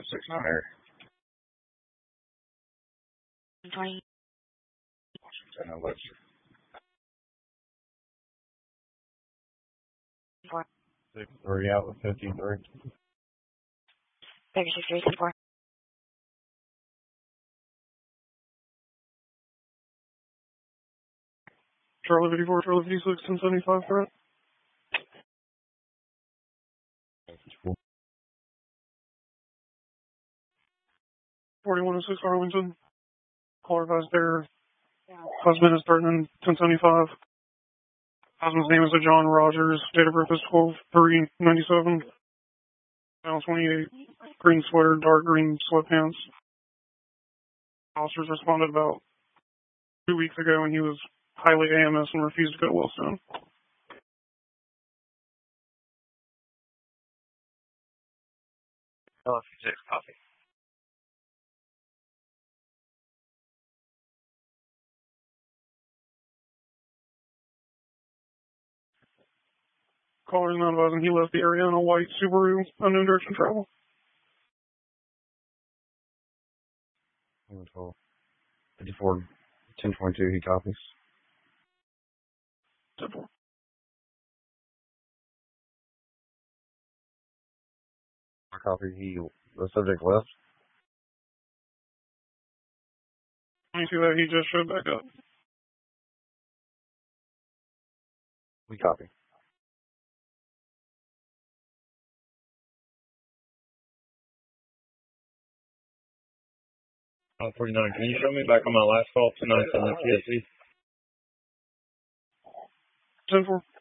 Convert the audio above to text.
69 Air. 20. Washington, Alexa. 4. 6-3 out with 53. Baker 6-3, 4. Charlie 54, Charlie 56, 1075 threat. 4106 Arlington. Caller advised their husband is threatening 1075. Husband's name is John Rogers. Date of birth is 12/3/97. Male 28. Green sweater, dark green sweatpants. Officers responded about 2 weeks ago when he was highly AMS and refused to go to Wilson. LF6, copy. Caller is not advising he left the area in a white Subaru, unknown direction travel. 54, 1022, he copies. 10-4. I copy, the subject left. You see that he just showed back up. We copy. 49, can you show me back on my last call tonight on the TSC? 10-4.